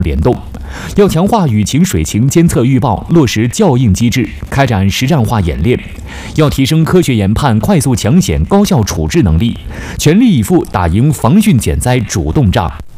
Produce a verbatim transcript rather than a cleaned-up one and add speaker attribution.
Speaker 1: 联动，要强化雨情水情监测预报，落实校应机制，开展实战化演练；要提升科学研判、快速抢险、高效处置能力，全力以赴打赢防汛减灾主动仗。